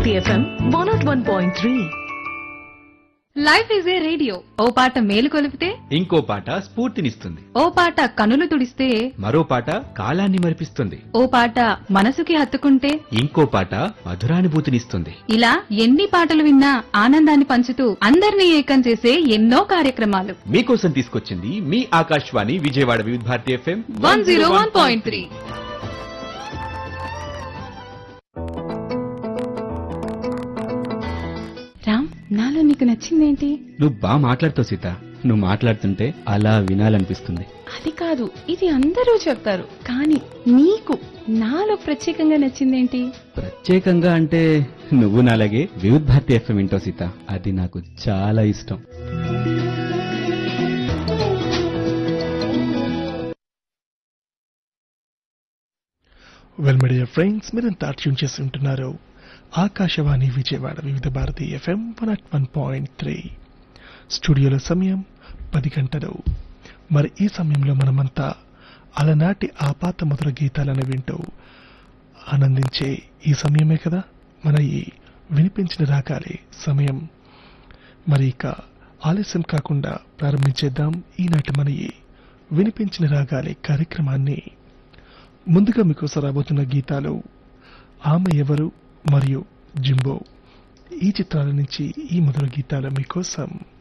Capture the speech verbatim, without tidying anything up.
Bharati FM one not one point three. Life is a radio. ఓ పాట మేలు కొలిపితే ఇంకో పాట స్ఫూర్తినిస్తుంది. ఓ పాట కనులు తుడిస్తే మరో పాట కాలాన్ని మరిపిస్తుంది. ఓ పాట మనసుకి హత్తుకుంటే ఇంకో పాట మధురానుభూతినిస్తుంది. ఇలా ఎన్ని పాటలు విన్నా ఆనందాన్ని పంచుతూ అందరినీ ఏకం చేసే ఎన్నో కార్యక్రమాలు మీకోసం తీసుకొచ్చింది మీ ఆకాశవాణి విజయవాడ వివిధ Bharati FM one zero one point three. Ram, నాలో నీకు నచ్చిందేంటి? నువ్వు బాగా మాట్లాడుతావు సీత. నువ్వు మాట్లాడుతుంటే అలా వినాలనిపిస్తుంది. అది కాదు, ఇది అందరూ చెప్తారు, కానీ నీకు నాలో ప్రత్యేకంగా నచ్చిందేంటి? ప్రత్యేకంగా అంటే నువ్వు నాలాగే వివిధ భారతి ఎఫ్ఎం వింటావు సీత. అది నాకు చాలా ఇష్టం. వెల్ మై డియర్ ఫ్రెండ్స్, మీరంతా ట్యూన్ చేసి ఉంటున్నారు ఆకాశవాణి విజయవాడ వివిధ Bharati FM one at one point three. స్టూడియోలో సమయం పది గంటలు. మరి ఈ సమయంలో మనమంతా అలనాటి ఆపాత మధుర గీతాలను వింటూ ఆనందించే ఈ సమయమే కదా మన ఈ వినిపించిన రాగాలే సమయం. మరి ఇక ఆలస్యం కాకుండా ప్రారంభించేద్దాం ఈనాటి మన ఈ వినిపించిన రాగాలే కార్యక్రమాన్ని. ముందుగా మీకోసం రాబోతున్న గీతాలు ఆమె ఎవరు మరియు జింబో ఈ చిత్రాల నుంచి ఈ మధుర గీతాలు మీకోసం.